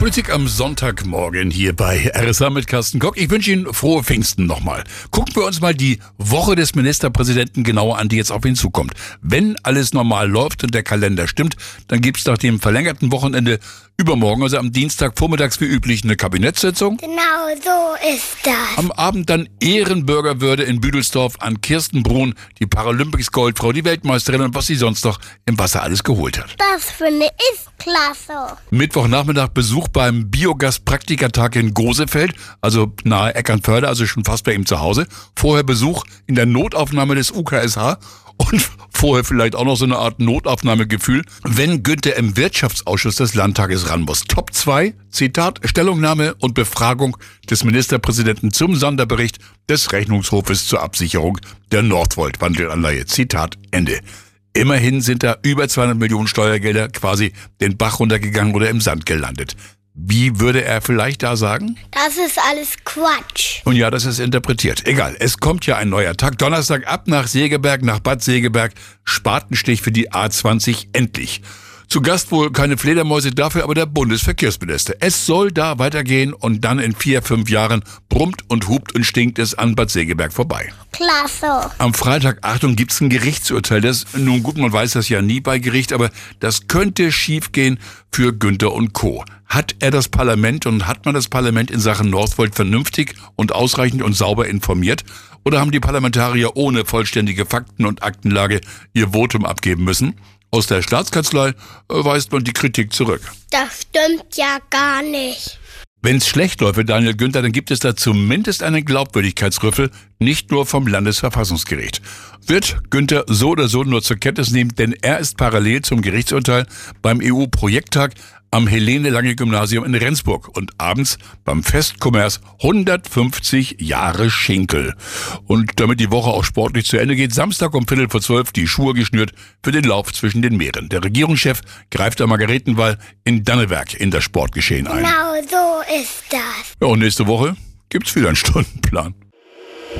Politik am Sonntagmorgen hier bei RSA mit Carsten Koch. Ich wünsche Ihnen frohe Pfingsten nochmal. Gucken wir uns mal die Woche des Ministerpräsidenten genauer an, die jetzt auf ihn zukommt. Wenn alles normal läuft und der Kalender stimmt, dann gibt es nach dem verlängerten Wochenende übermorgen, also am Dienstag vormittags wie üblich, eine Kabinettssitzung. Genau so ist das. Am Abend dann Ehrenbürgerwürde in Büdelsdorf an Kirsten Brun, die Paralympics-Goldfrau, die Weltmeisterin und was sie sonst noch im Wasser alles geholt hat. Das finde ich klasse. Mittwochnachmittag Besuch beim Biogas-Praktikertag in Gosefeld, also nahe Eckernförde, also schon fast bei ihm zu Hause. Vorher Besuch in der Notaufnahme des UKSH und vorher vielleicht auch noch so eine Art Notaufnahmegefühl, wenn Günther im Wirtschaftsausschuss des Landtages ran muss. Top 2, Zitat, Stellungnahme und Befragung des Ministerpräsidenten zum Sonderbericht des Rechnungshofes zur Absicherung der Nordvolt-Wandelanleihe. Zitat, Ende. Immerhin sind da über 200 Millionen Steuergelder quasi den Bach runtergegangen oder im Sand gelandet. Wie würde er vielleicht da sagen? Das ist alles Quatsch. Und ja, das ist interpretiert. Egal, es kommt ja ein neuer Tag. Donnerstag ab nach Segeberg, nach Bad Segeberg. Spatenstich für die A20 endlich. Zu Gast wohl keine Fledermäuse, dafür aber der Bundesverkehrsminister. Es soll da weitergehen und dann in 4-5 Jahren brummt und hupt und stinkt es an Bad Segeberg vorbei. Klasse. Am Freitag, Achtung, gibt's ein Gerichtsurteil. Nun gut, man weiß das ja nie bei Gericht, aber das könnte schiefgehen für Günther und Co. Hat er das Parlament und hat man das Parlament in Sachen Northvolt vernünftig und ausreichend und sauber informiert? Oder haben die Parlamentarier ohne vollständige Fakten und Aktenlage ihr Votum abgeben müssen? Aus der Staatskanzlei weist man die Kritik zurück. Das stimmt ja gar nicht. Wenn es schlecht läuft für Daniel Günther, dann gibt es da zumindest einen Glaubwürdigkeitsrüffel, nicht nur vom Landesverfassungsgericht. Wird Günther so oder so nur zur Kenntnis nehmen, denn er ist parallel zum Gerichtsurteil beim EU-Projekttag am Helene-Lange-Gymnasium in Rendsburg und abends beim Festkommers 150 Jahre Schinkel. Und damit die Woche auch sportlich zu Ende geht, Samstag um 11:45 die Schuhe geschnürt für den Lauf zwischen den Meeren. Der Regierungschef greift am Margaretenwall in Dannewerk in das Sportgeschehen ein. Genau so ist das. Ja, und nächste Woche gibt's wieder einen Stundenplan.